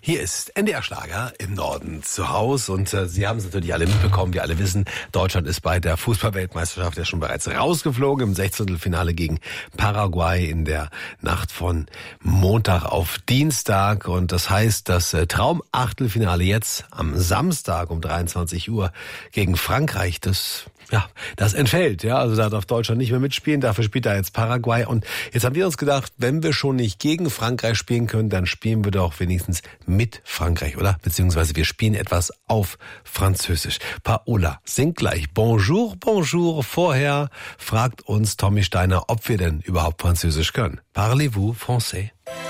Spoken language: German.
Hier ist NDR Schlager im Norden zu Hause und Sie haben es natürlich alle mitbekommen, wir alle wissen, Deutschland ist bei der Fußballweltmeisterschaft ja schon bereits rausgeflogen im 16. Finale gegen Paraguay in der Nacht von Montag auf Dienstag und das heißt, das Traumachtelfinale jetzt am Samstag um 23 Uhr gegen Frankreich, das entfällt, ja. Also da darf Deutschland nicht mehr mitspielen, dafür spielt da jetzt Paraguay. Und jetzt haben wir uns gedacht, wenn wir schon nicht gegen Frankreich spielen können, dann spielen wir doch wenigstens mit Frankreich, oder? Beziehungsweise wir spielen etwas auf Französisch. Paola singt gleich Bonjour, Bonjour. Vorher fragt uns Tommy Steiner, ob wir denn überhaupt Französisch können. Parlez-vous français?